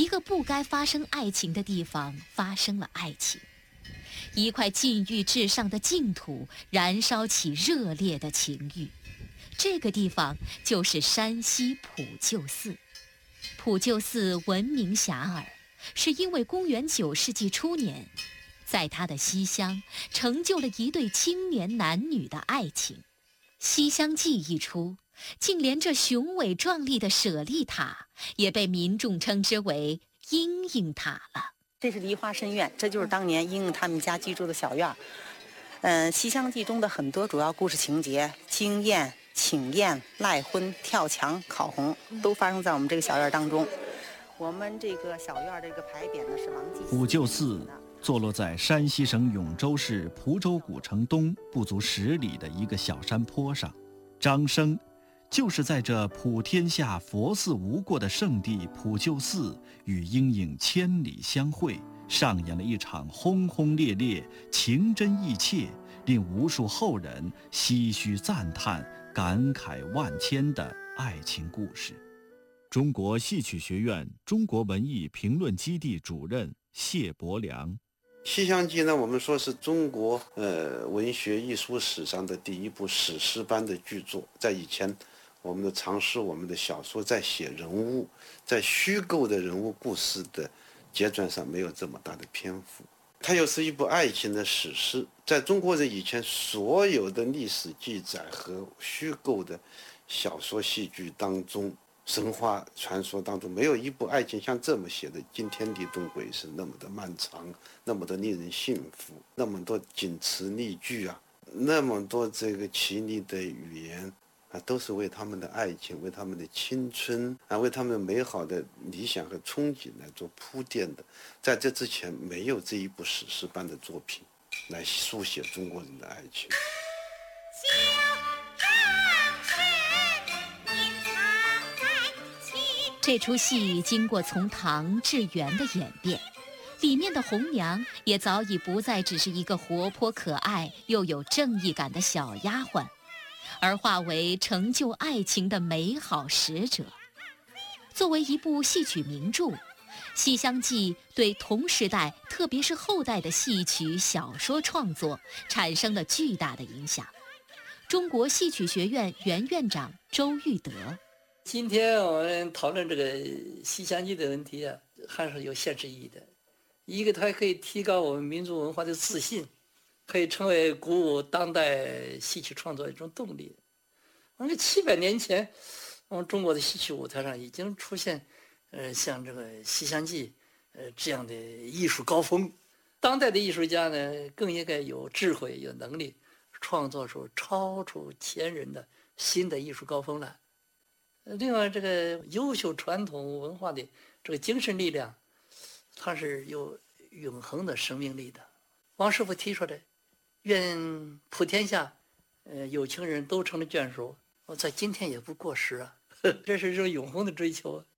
一个不该发生爱情的地方发生了爱情，一块禁欲至上的净土燃烧起热烈的情欲。这个地方就是山西普救寺。普救寺闻名遐迩，是因为公元9世纪初年，在它的西厢成就了一对青年男女的爱情。《西厢记》一出，竟连这雄伟壮丽的舍利塔也被民众称之为莺莺塔了。 这是梨花深院，这就是当年莺莺他们家居住的小院。《西厢记》中的很多主要故事情节，惊艳、请宴、赖婚、跳墙、烤红，都发生在我们这个小院当中。我们这个小院这个牌匾呢是王继。 普救寺坐落在山西省永州市蒲州古城东不足10里的一个小山坡上。张生就是在这普天下佛寺无过的圣地普救寺，与莺莺千里相会，上演了一场轰轰烈烈、情真意切，令无数后人唏嘘赞叹、感慨万千的爱情故事。中国戏曲学院中国文艺评论基地主任谢伯良。 《西厢记》呢，我们说是中国文学艺术史上的第一部史诗般的巨作。在以前，我们的常识、我们的小说在写人物，在虚构的人物故事的阶段上没有这么大的篇幅。它又是一部爱情的史诗。在中国人以前所有的历史记载和虚构的小说、戏剧当中，神话传说当中，没有一部爱情像这么写的惊天地动鬼神，那么的漫长，那么的令人信服，那么多锦词丽句啊，那么多这个绮丽的语言啊，都是为他们的爱情、为他们的青春啊、为他们美好的理想和憧憬来做铺垫的。在这之前，没有这一部史诗般的作品来书写中国人的爱情。 这出戏经过从唐至元的演变，里面的红娘也早已不再只是一个活泼可爱又有正义感的小丫鬟，而化为成就爱情的美好使者。作为一部戏曲名著，《西厢记》对同时代，特别是后代的戏曲小说创作产生了巨大的影响。中国戏曲学院原院长周玉德。 今天我们讨论这个《西厢记》的问题啊，还是有现实意义的。一个，它可以提高我们民族文化的自信，可以成为鼓舞当代戏曲创作的一种动力。700年前，我们中国的戏曲舞台上已经出现，像这个《西厢记》这样的艺术高峰。当代的艺术家呢，更应该有智慧、有能力，创作出超出前人的新的艺术高峰来。另外，这个优秀传统文化的这个精神力量，它是有永恒的生命力的。王师傅提出的“愿普天下，有情人都成了眷属”，我在今天也不过时啊。这是一种永恒的追求。